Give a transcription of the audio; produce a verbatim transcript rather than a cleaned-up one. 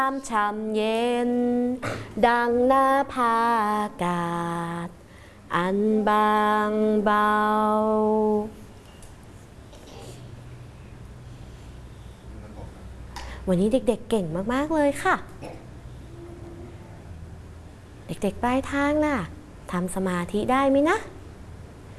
น้ำช่ำเย็นดังหน้าผาอากาศอันบางเบาวันนี้เด็กๆเก่งมากๆเลยค่ะเด็กๆปลายทางน่ะทำสมาธิได้ไหมนะ